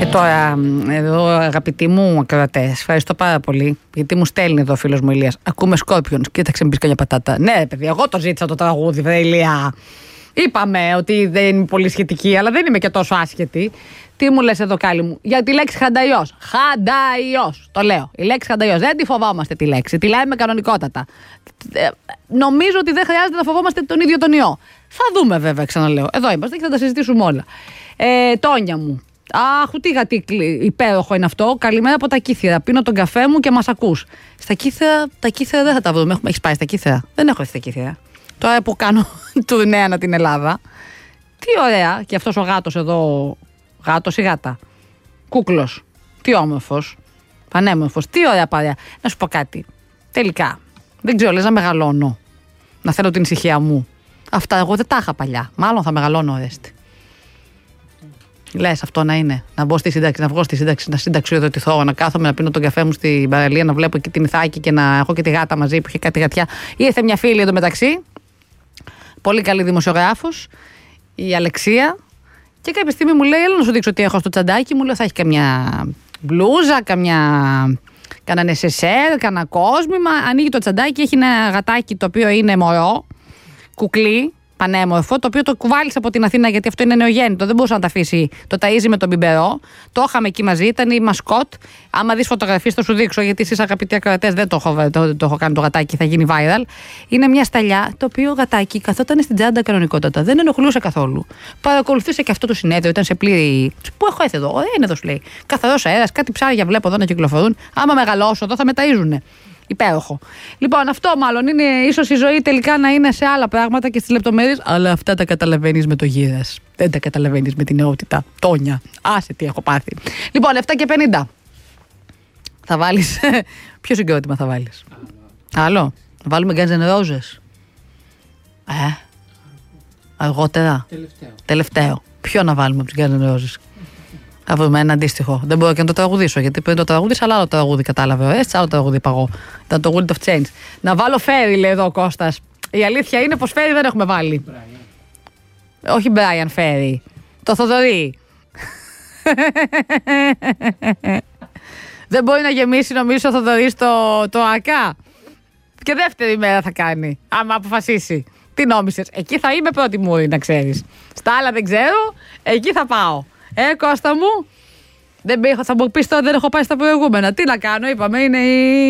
Τώρα, εδώ αγαπητοί μου ακροατές, ευχαριστώ πάρα πολύ, γιατί μου στέλνει εδώ ο φίλος μου Ηλίας. Ακούμε Scorpions, κοίταξε, μπεις καμιά πατάτα. Ναι, παιδιά, εγώ το ζήτησα το τραγούδι, βρε Ηλία. Είπαμε ότι δεν είμαι πολύ σχετική, αλλά δεν είμαι και τόσο άσχετη. Τι μου λες εδώ, Κάλλη μου, για τη λέξη χανταϊός. Χανταϊός, το λέω. Η λέξη χανταϊός. Δεν τη φοβόμαστε τη λέξη. Τη λέμε κανονικότατα. Νομίζω ότι δεν χρειάζεται να φοβόμαστε τον ίδιο τον ιό. Θα δούμε, βέβαια, ξαναλέω. Εδώ είμαστε και θα τα συζητήσουμε όλα. Τόνια μου. Αχ, τι γατίκλι υπέροχο είναι αυτό. Καλημέρα από τα Κύθυρα. Πίνω τον καφέ μου και μας ακούς. Στα Κύθυρα, τα Κύθυρα δεν θα τα βρούμε. Έχεις πάει στα Κύθυρα? Δεν έχω έρθει στα Κύθυρα. Τώρα που κάνω τουρνέ ανά την Ελλάδα. Τι ωραία. Και αυτός ο γάτος εδώ. Γάτος ή γάτα? Κούκλος. Τι όμορφος. Πανέμορφος. Τι ωραία παρέα. Να σου πω κάτι. Τελικά. Δεν ξέρω, λες να μεγαλώνω. Να θέλω την ησυχία μου. Αυτά εγώ δεν τα είχα παλιά. Μάλλον θα μεγαλώνω, Ορέστη. Λες αυτό να είναι? Να μπω στη σύνταξη, να βγω στη σύνταξη, να συνταξιοδοτηθώ, να κάθομαι να πίνω τον καφέ μου στην παραλία, να βλέπω και την Ιθάκη και να έχω και τη γάτα μαζί που είχε κάτι γατιά. Ήρθε μια φίλη εδώ μεταξύ. Πολύ καλή δημοσιογράφος, η Αλεξία. Και κάποια στιγμή μου λέει: έλα να σου δείξω τι έχω στο τσαντάκι. Μου λέει: θα έχει καμιά μπλούζα, κανένα νεσεσέρ, κανένα κόσμημα. Ανοίγει το τσαντάκι, έχει ένα γατάκι το οποίο είναι μωρό, κουκλί, πανέμορφο, το οποίο το κουβάλισε από την Αθήνα γιατί αυτό είναι νεογέννητο. Δεν μπορούσε να τα αφήσει. Το ταΐζει με τον μπιμπερό. Το είχαμε εκεί μαζί, ήταν η μασκότ. Άμα δεις φωτογραφίες, θα σου δείξω, γιατί εσείς αγαπητοί ακροατές δεν το έχω κάνει το γατάκι, θα γίνει viral. Είναι μια σταλιά, το οποίο γατάκι καθόταν στην τσάντα κανονικότατα. Δεν ενοχλούσε καθόλου. Παρακολουθούσε και αυτό το συνέδριο, ήταν σε πλήρη. Πού έχω έρθει εδώ? Είναι εδώ, σου λέει. Καθαρός αέρας, κάτι ψάρια βλέπω εδώ να κυκλοφορούν. Άμα μεγαλώσω εδώ θα με ταΐζουνε. Υπέροχο. Λοιπόν, αυτό μάλλον είναι ίσως η ζωή τελικά να είναι σε άλλα πράγματα και στις λεπτομέρειες, αλλά αυτά τα καταλαβαίνεις με το γύρας. Δεν τα καταλαβαίνεις με την νεότητα. Τόνια. Άσε τι έχω πάθει. Λοιπόν, 7:50. Θα βάλεις. Ποιο συγκρότημα θα βάλεις? Άλλο. Θα βάλουμε Guns N' Roses. Αργότερα. Τελευταίο. Ποιο να βάλουμε από τους Guns N' Roses? Θα βρούμε ένα αντίστοιχο. Δεν μπορώ και να το τραγουδήσω, γιατί πριν το τραγούδισα, αλλά άλλο τραγούδι κατάλαβε. Έτσι, άλλο τραγούδι είπα εγώ. Ήταν το Wind of Change. Να βάλω Φέρι, λέει εδώ ο Κώστας. Η αλήθεια είναι πως Φέρι δεν έχουμε βάλει. Όχι Μπράιαν Φέρι. Το Θοδωρή. Δεν μπορεί να γεμίσει, νομίζω, ο Θοδωρής το ΑΚΑ. Και δεύτερη μέρα θα κάνει, άμα αποφασίσει. Τι νόμισες? Εκεί θα είμαι πρώτη μούρη, να ξέρεις. Στα άλλα δεν ξέρω, εκεί θα πάω. Κώστα μου, θα μου πεις τώρα δεν έχω πάει στα προηγούμενα. Τι να κάνω, είπαμε, είναι η